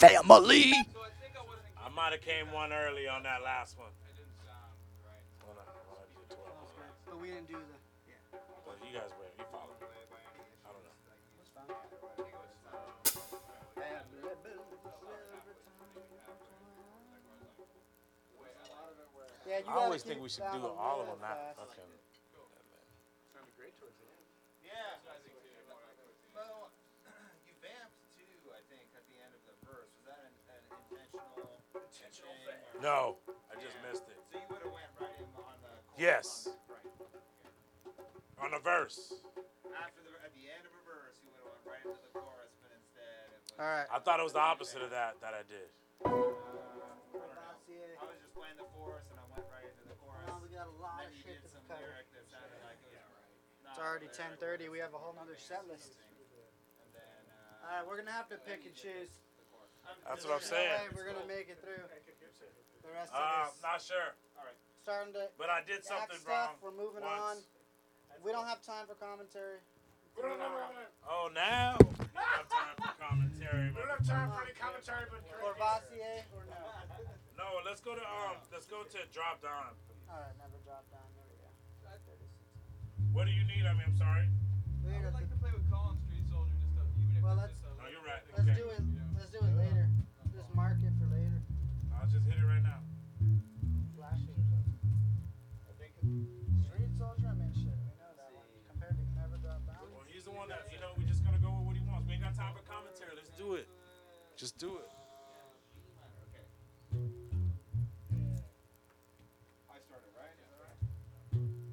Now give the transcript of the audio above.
family. I might have came one early on that last one. When I did 12. But we didn't do the. But you guys were. You followed me. I don't know. Yeah, you I always think we should do all of them. Not fucking. Sounded great towards the end. Yeah. Well, you vamped too, I think, at the end of the verse. Was that an intentional thing? No, I just missed it. So you would have went right in on the chorus. Yes. Right. On the verse. At the end of a verse, you would have went right into the chorus, but instead it was. All right. I thought it was the opposite of that I did. I was just playing the chorus and I went right into the chorus. We got a lot And of then you shit did to some cover. lyric that sounded like it was. It's already 10:30. We have a whole nother set list. And then. All right, we're gonna have to pick and choose. That's what I'm No saying. way we're gonna make it through the rest of this. Not sure. Starting to But I did act something stuff. wrong. We're moving once. on. We don't have time for commentary. Oh, now? We don't have time for commentary. We don't have time for any commentary, but Corvassier or no? No, let's go to drop down. All right, never drop down. There we go. 36. What do you need? I'm sorry. We I got would like the- to play with Colin Street Soldier just to, even if Well, it's just a. No, you're right. Let's Okay. do it. Let's do it later. Just mark it for later. I'll just hit it right now. Flash it or something. Street Soldier, I mean, shit. We know that one. Compared to Never Drop Down. Well, he's the one that, we're just going to go with what he wants. We ain't got time for commentary. Let's do it. Just do it.